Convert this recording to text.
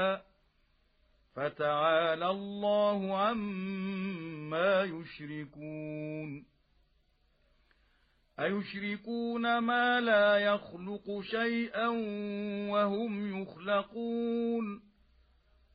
فتعالى الله عما يشركون أيشركون ما لا يخلق شيئا وهم يخلقون